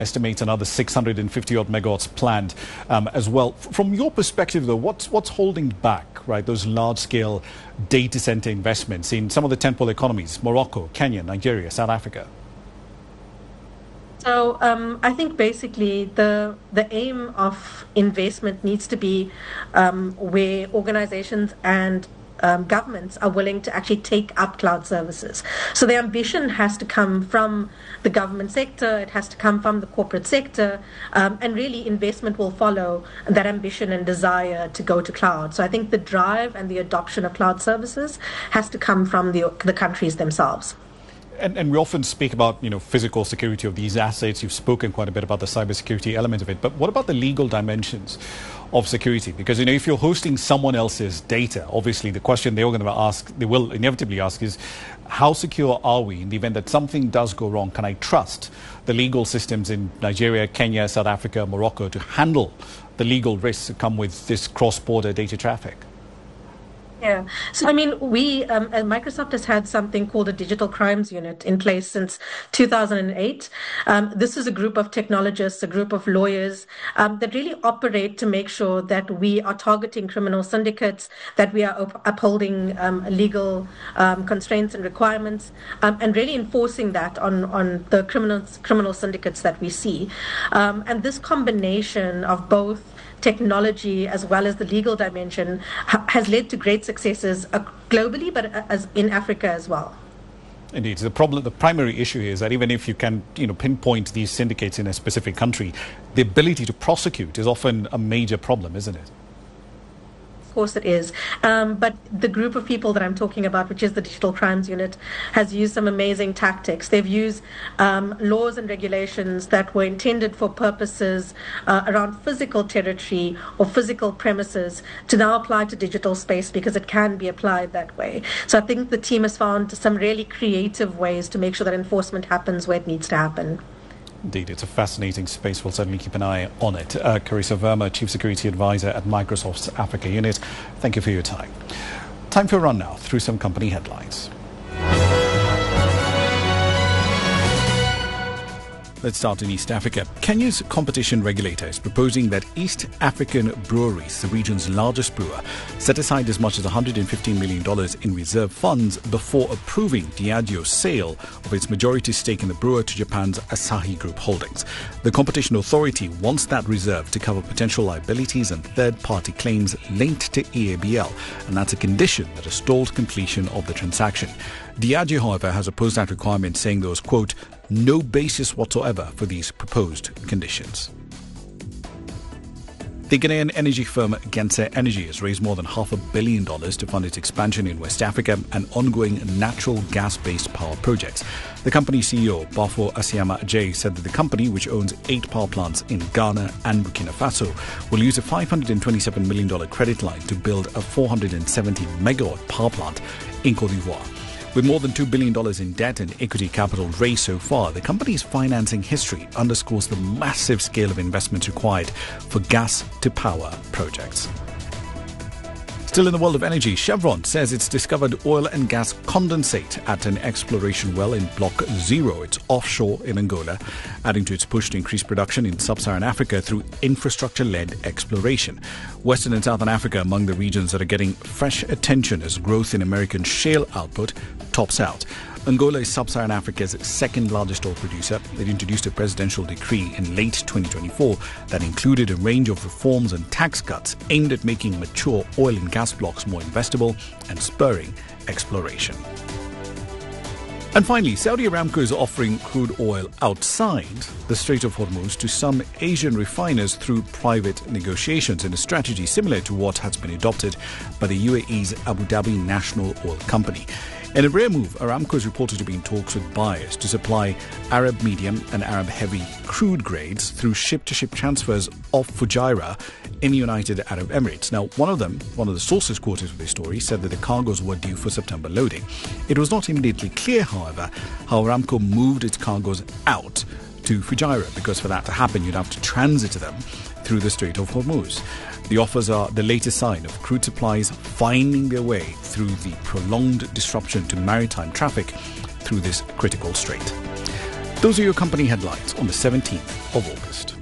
estimates another 650 odd megawatts planned as well. From your perspective, though, what's holding back, right, those large-scale data center investments in some of the tentpole economies, Morocco, Kenya, Nigeria, South Africa? So I think basically the aim of investment needs to be where organizations and governments are willing to actually take up cloud services. So the ambition has to come from the government sector, it has to come from the corporate sector, and really investment will follow that ambition and desire to go to cloud. So I think the drive and the adoption of cloud services has to come from the countries themselves. And we often speak about, physical security of these assets. You've spoken quite a bit about the cybersecurity element of it. But what about the legal dimensions of security? Because, if you're hosting someone else's data, obviously the question they will inevitably ask is, how secure are we in the event that something does go wrong? Can I trust the legal systems in Nigeria, Kenya, South Africa, Morocco to handle the legal risks that come with this cross-border data traffic? Yeah. So, we, Microsoft has had something called a digital crimes unit in place since 2008. This is a group of technologists, a group of lawyers that really operate to make sure that we are targeting criminal syndicates, that we are upholding legal constraints and requirements, and really enforcing that on the criminal syndicates that we see. And this combination of both technology as well as the legal dimension has led to great successes globally, but as in Africa as well. Indeed. The primary issue is that even if you can, pinpoint these syndicates in a specific country, the ability to prosecute is often a major problem, isn't it? Of course it is. But the group of people that I'm talking about, which is the Digital Crimes Unit, has used some amazing tactics. They've used laws and regulations that were intended for purposes around physical territory or physical premises to now apply to digital space because it can be applied that way. So I think the team has found some really creative ways to make sure that enforcement happens where it needs to happen. Indeed, it's a fascinating space. We'll certainly keep an eye on it. Carissa Verma, Chief Security Advisor at Microsoft's Africa Unit, thank you for your time. Time for a run now through some company headlines. Let's start in East Africa. Kenya's competition regulator is proposing that East African Breweries, the region's largest brewer, set aside as much as $115 million in reserve funds before approving Diageo's sale of its majority stake in the brewer to Japan's Asahi Group Holdings. The competition authority wants that reserve to cover potential liabilities and third-party claims linked to EABL, and that's a condition that has stalled completion of the transaction. Diageo, however, has opposed that requirement, saying there was, quote, no basis whatsoever for these proposed conditions. The Ghanaian energy firm Genser Energy has raised more than $500 million to fund its expansion in West Africa and ongoing natural gas-based power projects. The company's CEO, Bafo Asiama Ajay, said that the company, which owns 8 power plants in Ghana and Burkina Faso, will use a $527 million credit line to build a 470-megawatt power plant in Côte d'Ivoire. With more than $2 billion in debt and equity capital raised so far, the company's financing history underscores the massive scale of investments required for gas-to-power projects. Still in the world of energy, Chevron says it's discovered oil and gas condensate at an exploration well in Block 0. It's offshore in Angola, adding to its push to increase production in sub-Saharan Africa through infrastructure-led exploration. Western and Southern Africa among the regions that are getting fresh attention as growth in American shale output tops out. Angola is sub-Saharan Africa's second largest oil producer. It introduced a presidential decree in late 2024 that included a range of reforms and tax cuts aimed at making mature oil and gas blocks more investable and spurring exploration. And finally, Saudi Aramco is offering crude oil outside the Strait of Hormuz to some Asian refiners through private negotiations in a strategy similar to what has been adopted by the UAE's Abu Dhabi National Oil Company. In a rare move, Aramco is reported to be in talks with buyers to supply Arab medium and Arab heavy crude grades through ship-to-ship transfers off Fujairah in the United Arab Emirates. Now, one of the sources quoted for this story, said that the cargoes were due for September loading. It was not immediately clear, however, how Aramco moved its cargoes out to Fujairah, because for that to happen, you'd have to transit them through the Strait of Hormuz. The offers are the latest sign of crude supplies finding their way through the prolonged disruption to maritime traffic through this critical strait. Those are your company headlines on the 17th of August.